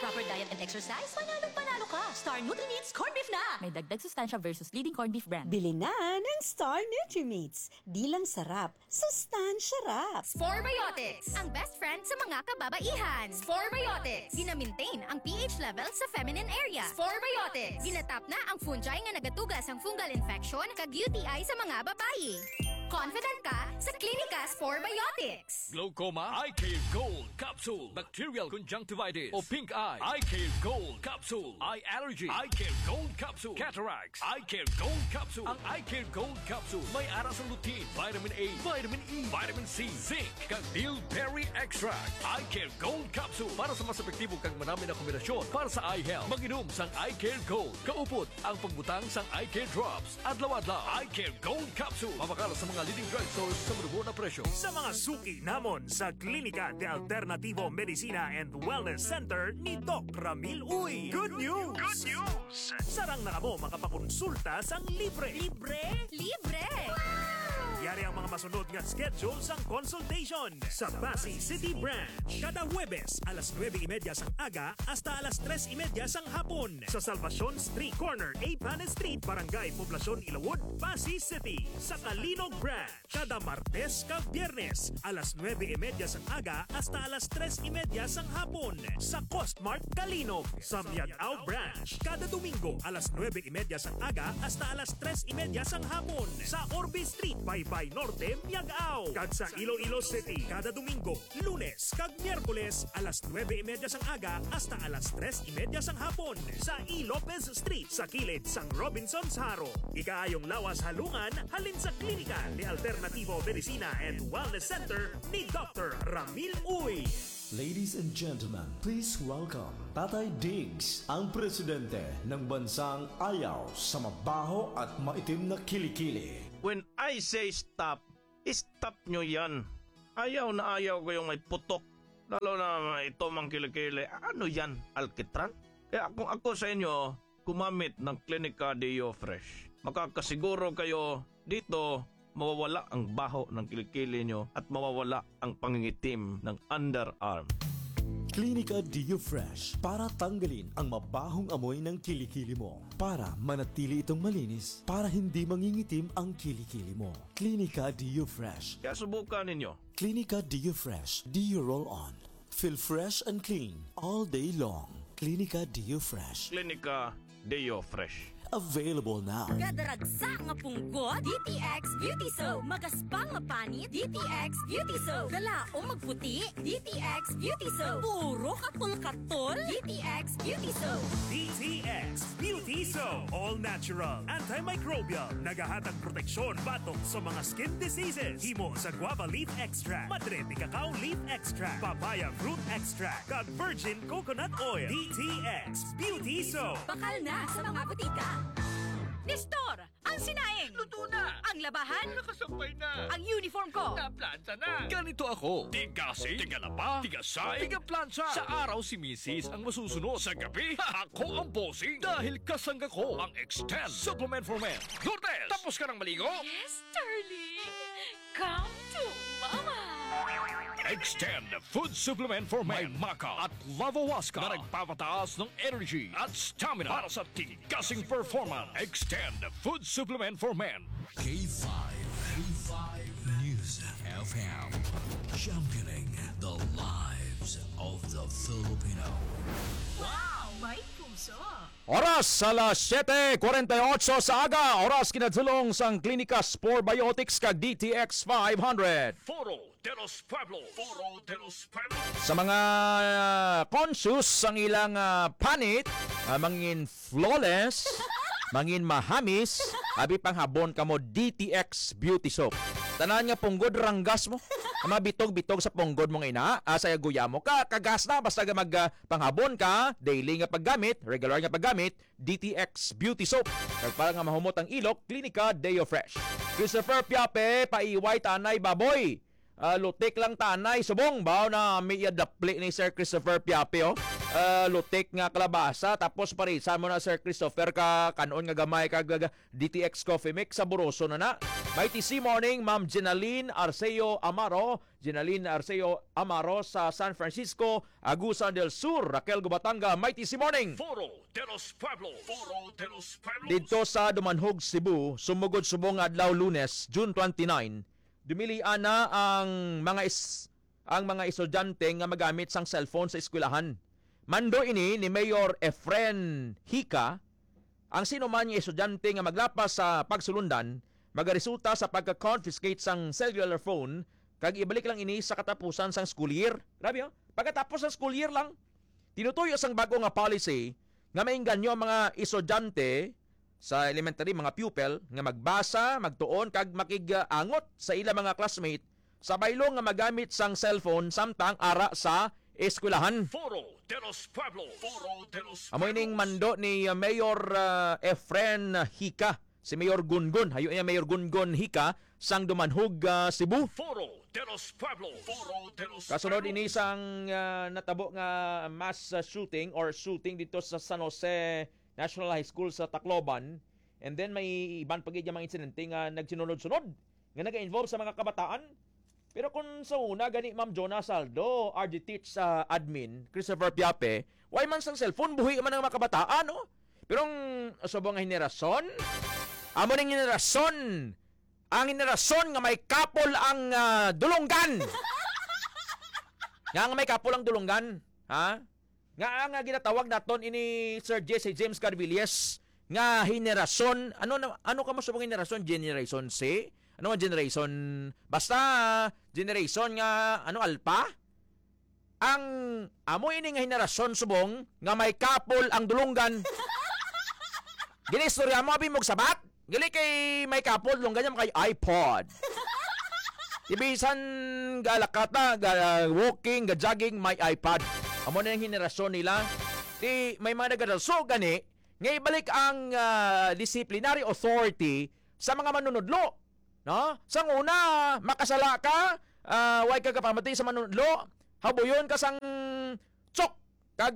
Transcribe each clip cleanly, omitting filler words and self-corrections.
proper diet and exercise, panalo ka. Star Nutri-Meats Corned Beef na! May dagdag sustansya versus leading corned beef brand. Bili na ng Star Nutri-Meats. Di lang sarap, sustansya rap. Sporebiotics, ang best friend sa mga kababaihan. Sporebiotics, gina-maintain ang pH level sa feminine area. Sporebiotics, ginatap na ang fungi nga nagatugas ang fungal infection kag UTI sa mga babayi. Confident ka sa Clinica Sporebiotics. Glaucoma, Eye Care Gold Capsule, Bacterial Conjunctivitis o Pink Eye, Eye Care Gold Capsule, Eye Allergy, Eye Care Gold Capsule, Cataracts, Eye Care Gold Capsule. Ang Eye Care Gold Capsule may aras ng lutein, vitamin A, vitamin E, vitamin C, zinc, kag bilberry extract. Eye Care Gold Capsule para sa mas epektibo kag marami na kombinasyon para sa eye health. Mag-inom sang Eye Care Gold. Kaupod ang pagbutang sang Eye Care Drops. Adlaw-adlaw, Eye Care Gold Capsule. Mabakala sa mga leading drugstores sa marubo na presyo. Sa mga suki namon sa Klinika de Alternativo Medicina and Wellness Center ni Doc Ramil Uy. Good news! Good news! Sarang na kamo makapakonsulta sang libre. Libre? Libre! Yari ang mga masunod nga schedule sang consultation sa Pasay City Branch. Kada Huwebes, alas 9:30 sang aga hasta alas 3:30 sang hapon. Sa Salvacion Street Corner, A. Panes Street, Barangay Poblacion, Ilawod, Pasay City. Sa Kalinog Branch, kada Martes kag Biyernes, alas 9:30 sang aga hasta alas 3:30 sang hapon. Sa Costmart Kalinog. Sa Miagao Branch, kada Domingo, alas 9:30 sang aga hasta alas 3:30 sang hapon. Sa Orbe Street, Baybay Norte, Miagao. Kag sa Iloilo City, kada Domingo, Lunes kag Miyerkules, alas 9:30 sang aga hasta alas 3:30 sang hapon. Sa E. Lopez Street, sa kilid sang Robinson's Haro. Ikaayong lawas halungan, halin sa Klinika de Alternativo Medicina and Wellness Center ni Dr. Ramil Uy. Ladies and gentlemen, please welcome Tatay Diggs, ang presidente ng bansang ayaw sa mabaho at maitim na kilikili. When I say stop, stop nyo yan. Ayaw na ayaw ko yung may putok. Lalo na ito mang kilikili. Ano yan? Alkitran? Kaya kung ako sa inyo, kumamit ng Clinica Deo Fresh. Makakasiguro kayo dito, mawawala ang baho ng kilikili nyo at mawawala ang pangingitim ng underarm. Clinica Deo Fresh para tanggalin ang mabahong amoy ng kilikili mo. Para manatili itong malinis, para hindi mangingitim ang kilikili mo. Clinica Deo Fresh. Kaya subukan ninyo. Clinica Deo Fresh Deo Roll-On. Feel fresh and clean all day long. Clinica Deo Fresh. Clinica Deo Fresh. Available now. Gadaragsa nga punggod, DTX Beauty Soap. Magaspang nga panit, DTX Beauty Soap. Galaong magputi, DTX Beauty Soap. Puro kapul-katol, DTX Beauty Soap. DTX Beauty Soap. All natural, antimicrobial, nagahatag proteksyon batok sa mga skin diseases. Himo sa guava leaf extract, madre de cacao leaf extract, papaya fruit extract, kag virgin coconut oil. DTX Beauty Soap. Bakal na sa mga butika. Nestor, ang sinaing. Luto na! Ang labahan. Nakasampay na! Ang uniform ko. Naplansa na! Ganito ako. Tigasi, tigalaba, tigasay, tigaplansa. Sa araw si Mrs. ang masusunod. Sa gabi, ako ang bossing. Dahil kasangga ko ang Extend Supplement for Men. Lourdes, tapos ka ng maligo? Yes, darling! Come to Mama! Extend Food Supplement for Men. May Maca at Lavawaska na nagpapataas ng energy at stamina para sa tigasing performance. Extend Food Supplement for Men. K5 News FM, championing the lives of the Filipino. Wow! May puso! Oras alas 7:48 sa aga. Oras kinadulong sang Klinika Sporebiotics kag DTX 500. Foro de los Pueblos. Foro de los Pueblos. Sa mga conscious ang ilang panit, mangin flawless, mangin mahamis, abi panghabon kamo DTX Beauty Soap. Tanan nga punggod ranggas mo. Mabitog-bitog sa punggod mong ina, sa guya mo ka, kagas na, basta panghabon ka, daily nga paggamit, regular nga paggamit, DTX Beauty Soap. Kag para nga mahumot ang ilok, Clinica Deo Fresh. Christopher Piape, paiway tanay baboy. Lutik lang tanay, subong, baw na may adapli ni Sir Christopher Piape, oh. lutik nga kalabasa tapos parisan mo na Sir Christopher ka kanon nga gamay kag DTX Coffee Mix sa Boroso na. May TC Morning, Ma'am Jenaline Arceo Amaro sa San Francisco, Agusan del Sur, Raquel Gubatanga. May TC Morning. Foro de los Pueblos. Dito sa Dumanhog, Cebu, sumugod subong adlaw Lunes, June 29, dumilian na ang mga estudyante nga magamit sang cellphone sa eskwelahan. Mando ini ni Mayor Efren Hika, ang sino man nga estudyante nga maglapas sa pagsulundan, magaresulta sa pagka-confiscate sang cellular phone, kag ibalik lang ini sa katapusan sang school year. Grabe, pagkatapos ng school year lang, tinutuyo sang bago nga policy nga mainganyo ang mga estudyante sa elementary, mga pupil, nga magbasa, magtuon, kag makigangot sa ilang mga classmate sa baylo nga magamit sang cellphone samtang ara sa eskwelahan. Foro de los Pueblos. Amoy ning mando ni Mayor Efren Hika, si Mayor Gungun. Hayo niya Mayor Gungun Hika sang Dumanhog, Cebu. Foro de los Pueblos. Kasunod ini sang natabo nga mass shooting dito sa San Jose National High School sa Tacloban. And then may iban pagid mga insidente nga nagsinunod-sunod nga naga-involve sa mga kabataan. Pero kung sa una, gani Ma'am Jonah Saldo, RG Teach sa admin, Christopher Piape, why man sang cellphone, buhi man ang mga kabataan, no? Pero ang subong nga henerasyon, amo ning henerasyon, ang henerasyon nga may kapol ang dulonggan. Nga may kapol ang dulonggan, ha? Nga ang ginatawag naton ini Sir Jesse James Carvilles, nga henerasyon, ano ka mo subong henerasyon? Generation C? Ano ang generation? Basta generation nga alpha? Ang amo ini nga henerasyon subong nga may kapol ang dulonggan. Gili istorya mo abi mog sabat. Gili kay may kapol dulonggan kay iPod. Ibisan galakata, walking, jogging, may iPad. Amo na yung henerasyon nila. Di may mga nagadalso gani nga ibalik ang disciplinary authority sa mga manunudlo. No? Sang una, makasala ka, way ka kapamati sa manunlo, habuyon ka sang chok, kag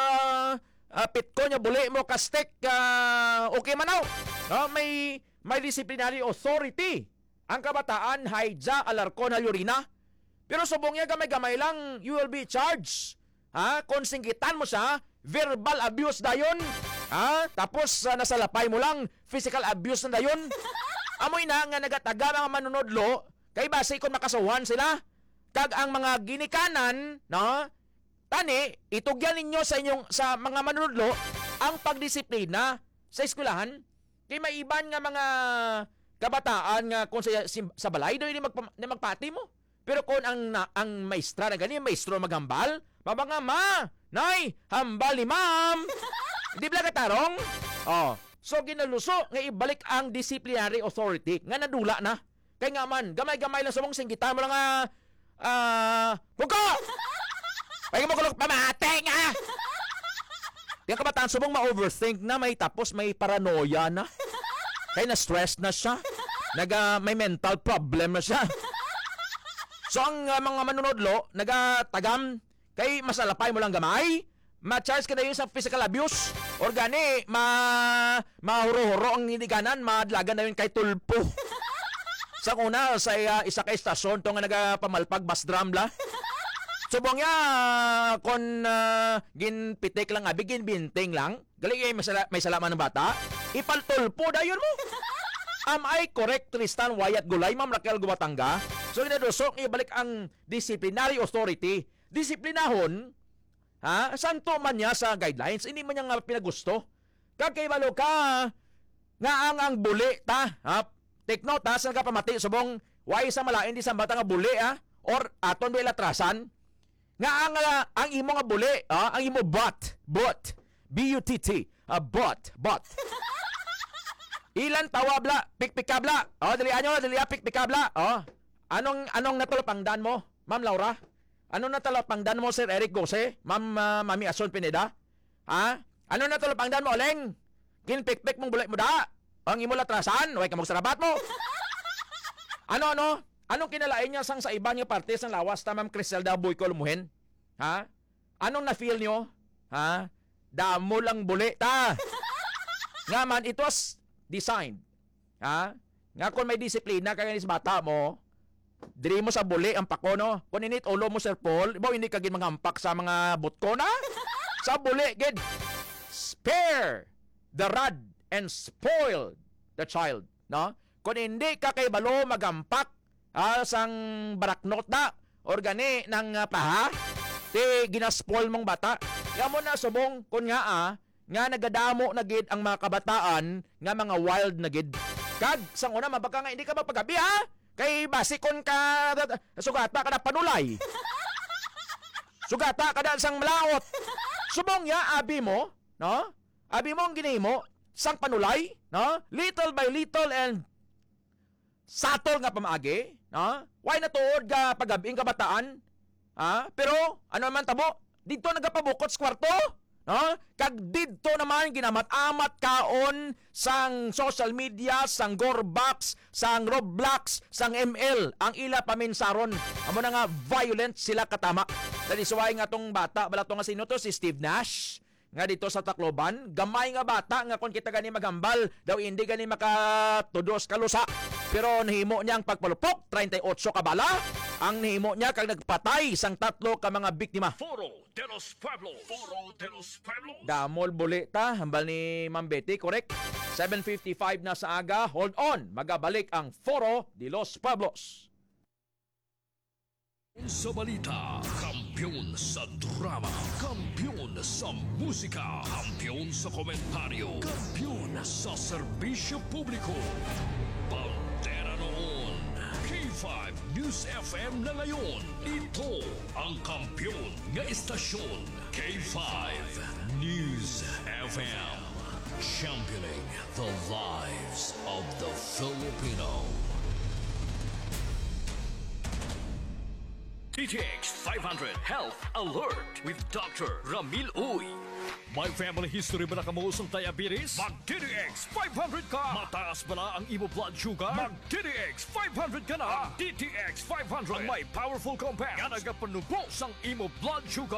pitko niya buli mo kastek, okay manaw. No? May disciplinary authority. Ang kabataan, Haidja, Alarcon, Halurina. Pero subong niya gamay-gamay lang, you will be charged. Kung singgitan mo siya, verbal abuse dayon. Tapos nasalapay mo lang, physical abuse na dayon. Amoy na nga nagataga mga manunodlo kay base kung makasuhan sila. Kag ang mga ginikanan, no? Tani, itugyan ninyo sa mga manunodlo ang pagdisiplina sa eskwelahan. Kay may iban nga mga kabataan nga kung sa balay do ini magpati mo. Pero kung ang maestra na gani, maestro maghambal, mabanga ma, nay, hambal ni ma'am. Di ba katarong? Oh. So ginaluso nga ibalik ang disciplinary authority nga nadula na. Kay nga man, gamay-gamay lang sa mong singgitan mo lang Pugo! Pagin mo kulog pamate nga! Yung kabataan subong ma-overthink na tapos may paranoia na. Kaya na-stress na siya. May mental problem na siya. So ang mga manunodlo, nagatagam, kay masalapay mo lang gamay, ma-charge ka na yun sa physical abuse. Or gani, mahuro-huro ang hiniganan, madlagan na yun kay tulpo. Sa una, sa isa kay estasyon, to nga nagapamalpag bus drum la. Subong niya, kung ginpitik lang, ginbinting lang, galing may salaman ng bata, ipaltulpo da yun mo. Am I correct, Tristan Wyatt Gulay, Ma'am Raquel Gumatanga? So, inadusok, ibalik ang disciplinary authority. Disiplinahon, santo man niya sa guidelines, hindi man niya nga pinagusto. Kagkaibalo ka, nga ang buli ta, take note sa nagapamati, subong, why sa malain di sa bata nga buli, or aton do ilatrasan, nga ang imo nga buli, ang imo bot, B-U-T-T, bot. Ilan tawabla, pikpikabla, dali pikpikabla, anong natulapangdan mo, Ma'am Laura? Ano na talapangdan mo, Sir Eric Gose? Mami Ason Pineda? Ano na talapangdan mo, Oleng? Kinpikpik mong bulik mo da? Ang imo latrasan? Huwag ka magsarabat mo? Anong kinalain niya sang sa iba niyo parte sang lawas ta, Ma'am Criselda Boyko Lumuhin? Anong na-feel niyo? ha? Damo lang buli ta. Nga man, it was designed. Ha? Nga kung may disiplina ka sa bata mo, diri mo sa buli ang pako, no? Kung init ulo mo, Sir Paul, mo hindi ka gid mangampak sa mga butko na? Sa buli, gid. Spare the rod and spoil the child, no? Kung hindi ka kay balo magampak sang baraknot na or gani ng paha, ti ginaspoil mong bata. Nga mo na subong kun nga nagadamo na gid ang mga kabataan nga mga wild na gid. Kag sang una mabaka nga hindi ka mapagabi ha. Kay basikon ka sugata ka na panulay. Sugata ka na sang malaot. Subong ya abi mo, no? Abi mo ang ginimo sang panulay, no? Little by little and satol nga pamaagi, no? Why na tuod ka pagabing kabataan? Pero ano man tabo? Dito nagapabukot sa kwarto, no? Kag dito naman ginamat-amat kaon sang social media, sang Gorbox, sang Roblox, sang ML ang ila paminsaron. Amo na nga violent sila katama. Dali suway nga tong bata, bala to nga sino to si Steve Nash. Nga dito sa Tacloban, gamay nga bata nga kung kita gani magambal, daw hindi gani makatudos kalusa. Pero nahimo niya ang pagpalupok, 38 ka bala. Ang nahimo niya kag nagpatay sang 3 ka mga biktima. Foro de los Pueblos. Foro de los Pueblos. Damol boleta, hambal ni Ma'am Betty, correct? 7:55 na sa aga, hold on, magabalik ang Foro de los Pueblos. Sa balita, kampiyon sa drama, kampiyon sa musika, kampiyon sa komentaryo, kampiyon sa serbisyo publiko. Pantera noon, K5 News FM na ngayon. Ito ang kampiyon nga istasyon, K5 News FM. Championing the lives of the Filipino. DTX 500 Health Alert with Dr. Ramil Uy. May family history ba na kamusong diabetes? Mag-DTX 500 ka! Mataas ba na ang imo blood sugar? Mag-DTX 500 ka na! Ang DTX 500 ang may powerful compounds nga nagapanubos ang imo blood sugar.